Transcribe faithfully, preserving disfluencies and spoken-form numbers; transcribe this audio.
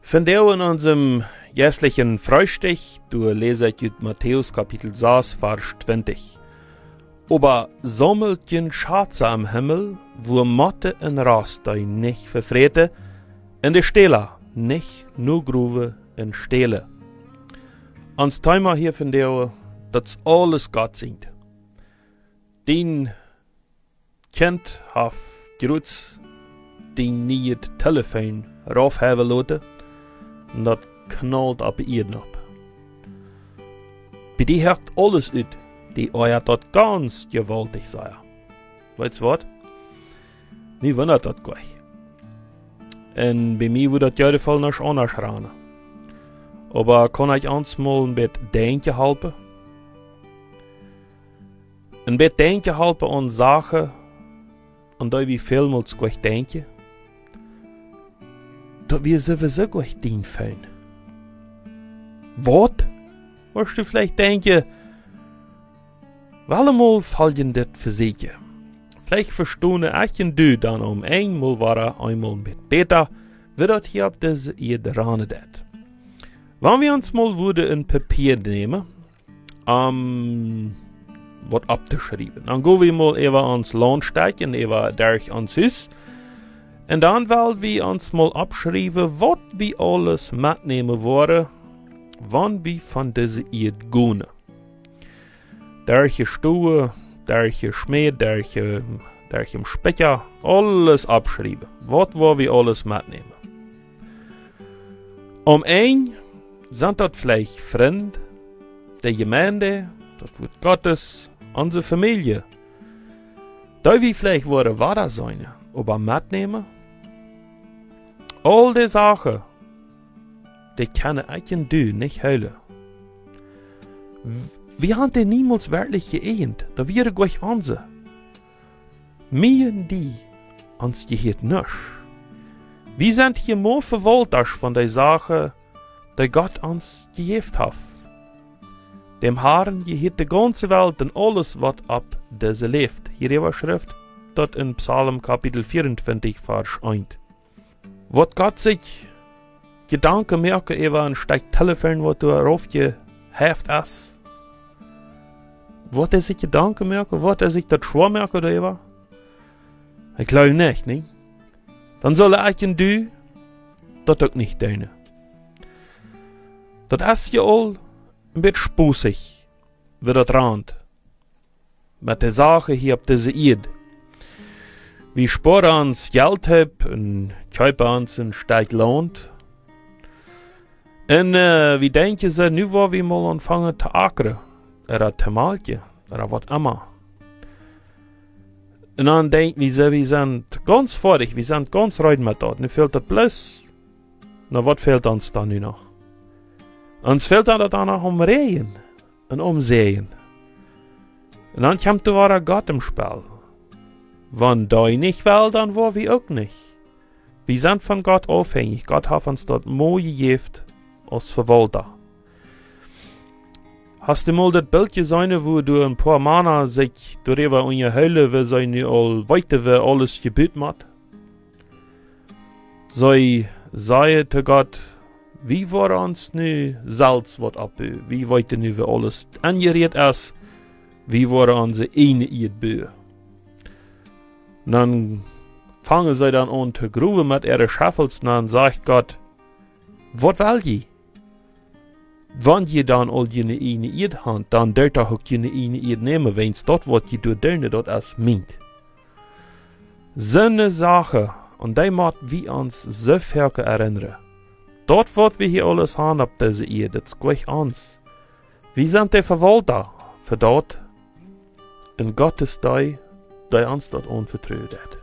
Vandaag in unserem jährlichen Frühstück, du leset ut Matthäus Kapitel sechs, Vers zwanzig. Aber sammeltjen Schatze am Himmel, wo Motte en Rast ein nicht verfrete, in de Stelle nicht nur Gruve en Stele. Ans Thema hier vandaag, dat alles Gott sind. Den Kind haf groets den niet telefoon raufhaven laten, en dat knalt op Eden op. Bij die hakt alles uit, die euer dat ganz gewaltig sei. Weit's wat? Nie wundert dat gleich. En bij mij wordt dat juist voll noch anders ranen. Aber kann ich ans mal ein bisschen denken helfen? Ein bisschen denken helfen an Sachen, an die wir vielmals gleich denken, dass wir sowieso gleich dienen wollen. Was? Wirst du vielleicht denken, wellemal fallen das für sich? Vielleicht verstehen ich und du dann um einmal war einmal ein bisschen besser, wie das hier auf diese Erde ranen det. Wenn wir uns mal würde ein Papier nehmen, um was abzuschreiben, dann gehen wir mal eben ans Land steigen, eben durch ans Haus, und dann wollen wir uns mal abschreiben, was wir alles mitnehmen wollen, wann wir von dieser Erde gehen. Durch Stuhe, durch Schmied, durch, durch Specker, alles abschreiben, was wollen wir alles mitnehmen. Um ein sind das vielleicht Freunde, der Gemeinde, das wird Gottes, unsere Familie. Da wir vielleicht wollen wahr sein, aber mitnehmen. All die Sachen, die kann ich und du nicht heulen. Wir haben die niemals wirklich geehnt, da wäre gleich unsere. Mir und die, uns gehört nicht. Wir sind hier more verwalters von der Sache, die Gott uns gegeben hat. Dem Herrn gehört die ganze Welt und alles, was ab diese lebt. Hier ist Schrift, dort in Psalm Kapitel vierundzwanzig, Vers eins. Was Gott sich Gedanken merken über ein Stück Telefon, was du aufgeheft hast. Was er sich Gedanken merken, was er sich das schwer merken darüber? Ich glaube nicht, ne? Dann soll ich und du das auch nicht tun. Das ist ja all ein bisschen spusig, wie das Rand. Mit der Sache hier auf dieser Erde. Wie sparen uns Geld hab und kaufen uns ein Stück Land. Und äh, wie denken sie, nu wollen wir mal anfangen zu ackern, oder zu malchen, oder was immer. Und dann denken sie, wir sind ganz fertig, wir sind ganz rein mit das. Nu fehlt das bloß. Na, was fehlt uns da nu noch? Uns fehlt dann auch noch um Rehen und um Sehen. Und dann kommt da wahrer Gott im Spiel. Wenn da nicht will, dann wollen wir auch nicht. Wir sind von Gott abhängig. Gott hat uns dort mooi gegeben als Verwalter. Hast du mal das Bild gesehen, wo du ein paar Männer sich darüber unterhalten, wie sie nu all weiter, wie alles gebüht hat? Sie sagen zu Gott, wie war uns nu Salz wat abbü? Wie weiter nu wir alles angeriert ist? Wie war unsere eine Erdbü? Dann fangen sie dann an zu gruben mit ihren Schaffels, und dann sagt Gott, was will je? Wenn je dann all jene eine Erd habt, dann dürft ihr auch jene eine Erd nehmen, wenn's dort wat je dort dörne, dort ist meint. So eine Sache, und die macht wie uns so viel erinnern. Dort, was wir hier alles haben auf dieser Erde, das ist gleich uns. Wir sind die Verwalter für dort. Und Gott ist der, der uns dort anvertraut hat.